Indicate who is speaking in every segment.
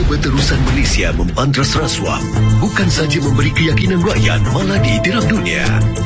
Speaker 1: Berterusan Malaysia membantras rasuah bukan saja memberi keyakinan rakyat, malah diterap dunia.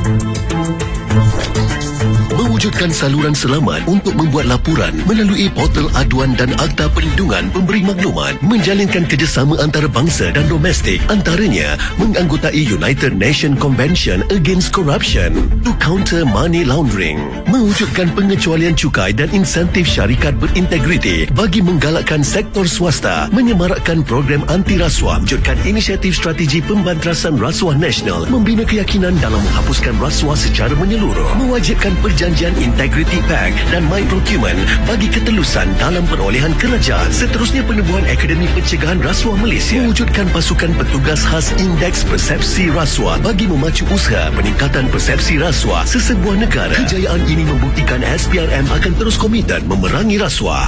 Speaker 1: Mewujudkan saluran selamat untuk membuat laporan melalui portal aduan dan Akta Perlindungan Pemberi Maklumat, menjalinkan kerjasama antarabangsa dan domestik, antaranya menganggotai United Nations Convention Against Corruption to counter money laundering, mewujudkan pengecualian cukai dan insentif syarikat berintegriti bagi menggalakkan sektor swasta, menyemarakkan program anti rasuah, wujudkan inisiatif strategi pembantrasan rasuah nasional, membina keyakinan dalam menghapuskan rasuah secara menyeluruh, mewajibkan Perjanjian Integrity Pact dan My Procurement bagi ketelusan dalam perolehan kerajaan. Seterusnya, penubuhan Akademi Pencegahan Rasuah Malaysia, mewujudkan pasukan petugas khas Indeks Persepsi Rasuah bagi memacu usaha peningkatan persepsi rasuah sesebuah negara. Kejayaan ini membuktikan SPRM akan terus komited memerangi rasuah.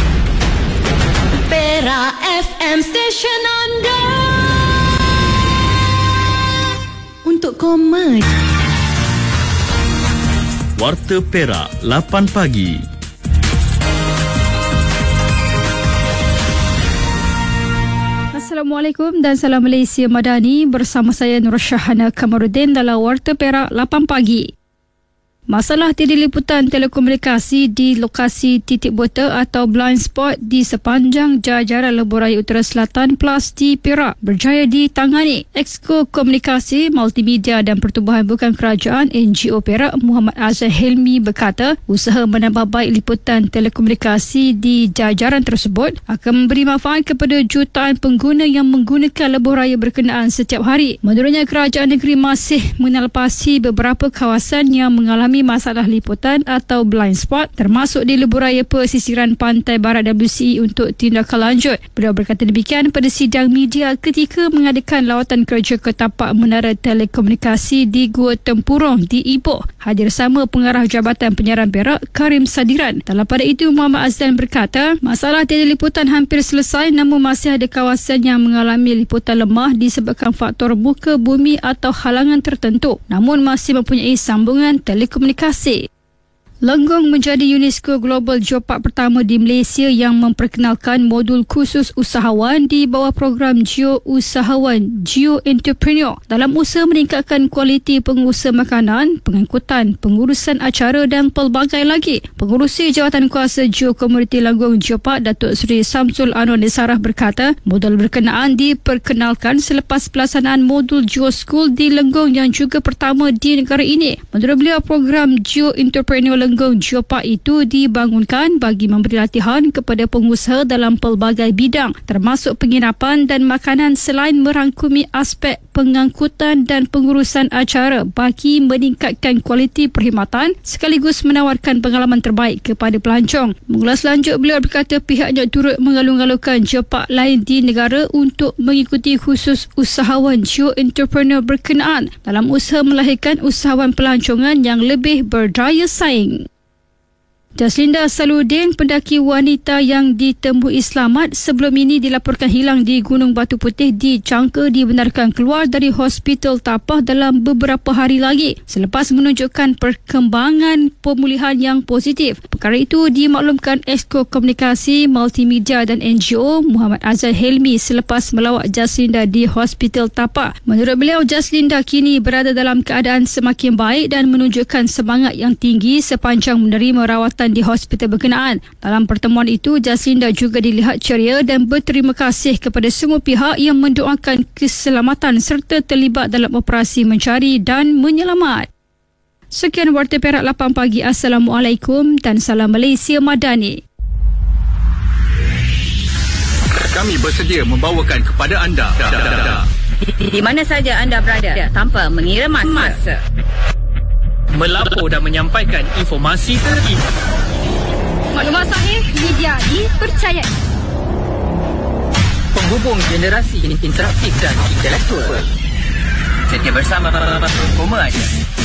Speaker 2: Pera FM Station anda untuk komen.
Speaker 3: Warta Perak 8 pagi.
Speaker 4: Assalamualaikum dan salam Malaysia Madani, bersama saya Nur Syahana Kamaruddin dalam Warta Perak 8 pagi. Masalah tiada liputan telekomunikasi di lokasi titik buta atau blind spot di sepanjang jajaran Lebuh Utara Selatan Plus di Perak berjaya ditangani. Exco Komunikasi, Multimedia dan Pertubuhan Bukan Kerajaan NGO Perak Muhammad Azhar Helmi berkata, usaha menambah baik liputan telekomunikasi di jajaran tersebut akan memberi manfaat kepada jutaan pengguna yang menggunakan lebuh raya berkenaan setiap hari. Menurutnya, kerajaan negeri masih mengelepasi beberapa kawasan yang mengalami masalah liputan atau blind spot, termasuk di lebuh raya pesisiran pantai barat WCE untuk tindakan lanjut. Beliau berkata demikian pada sidang media ketika mengadakan lawatan kerja ke tapak menara telekomunikasi di Gua Tempurung di Ipoh. Hadir sama pengarah Jabatan Penyiaran Perak Karim Sadiran. Dalam pada itu, Muhammad Azlan berkata, masalah tiada liputan hampir selesai, namun masih ada kawasan yang mengalami liputan lemah disebabkan faktor muka bumi atau halangan tertentu, namun masih mempunyai sambungan telekomunikasi. Lenggong menjadi UNESCO Global Geopark pertama di Malaysia yang memperkenalkan modul khusus usahawan di bawah program Geo Usahawan Geo Entrepreneur dalam usaha meningkatkan kualiti pengurusan makanan, pengangkutan, pengurusan acara dan pelbagai lagi. Pengurusi Jawatan Kuasa Geo Komuniti Lenggong Geopark, Datuk Seri Samsul Anwar Nisarah berkata, modul berkenaan diperkenalkan selepas pelaksanaan modul Geo School di Lenggong yang juga pertama di negara ini. Menurut beliau, program Geo Entrepreneur Lenggong Geopark itu dibangunkan bagi memberi latihan kepada pengusaha dalam pelbagai bidang, termasuk penginapan dan makanan, selain merangkumi aspek pengangkutan dan pengurusan acara bagi meningkatkan kualiti perkhidmatan sekaligus menawarkan pengalaman terbaik kepada pelancong. Mengulas lanjut, beliau berkata pihaknya turut mengalung-alungkan geopark lain di negara untuk mengikuti khusus usahawan Geo Entrepreneur berkenaan dalam usaha melahirkan usahawan pelancongan yang lebih berdaya saing. Jaslinda Saludin, pendaki wanita yang ditemui selamat sebelum ini dilaporkan hilang di Gunung Batu Putih, dijangka dibenarkan keluar dari Hospital Tapah dalam beberapa hari lagi selepas menunjukkan perkembangan pemulihan yang positif. Perkara itu dimaklumkan Exco Komunikasi, Multimedia dan NGO Muhammad Azhar Helmi selepas melawat Jaslinda di Hospital Tapah. Menurut beliau, Jaslinda kini berada dalam keadaan semakin baik dan menunjukkan semangat yang tinggi sepanjang menerima rawatan di hospital berkenaan. Dalam pertemuan itu, Jaslinda juga dilihat ceria dan berterima kasih kepada semua pihak yang mendoakan keselamatan serta terlibat dalam operasi mencari dan menyelamat. Sekian Warta Perak 8 pagi. Assalamualaikum dan salam Malaysia Madani.
Speaker 5: Kami bersedia membawakan kepada anda
Speaker 6: di mana saja anda berada tanpa mengira masa.
Speaker 5: Melapor dan menyampaikan informasi terkini.
Speaker 6: Maklumat sahih, media dipercayai.
Speaker 5: Penghubung generasi interaktif dan intelektual.
Speaker 6: Setia bersama Koma Aja.